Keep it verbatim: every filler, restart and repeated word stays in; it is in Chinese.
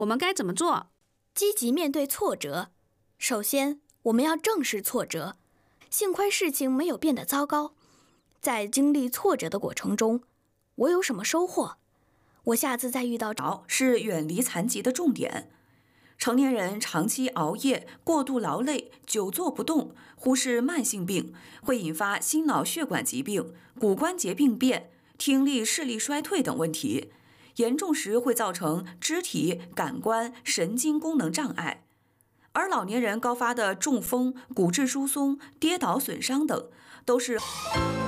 我们该怎么做？ 积极面对挫折。首先，我们要正视挫折。幸亏事情没有变得糟糕。在经历挫折的过程中，我有什么收获？我下次再遇到是远离残疾的重点。成年人长期熬夜、过度劳累、久坐不动、忽视慢性病，会引发心脑血管疾病、骨关节病变、听力视力衰退等问题，严重时会造成肢体、感官、神经功能障碍。而老年人高发的中风、骨质疏松、跌倒损伤等，都是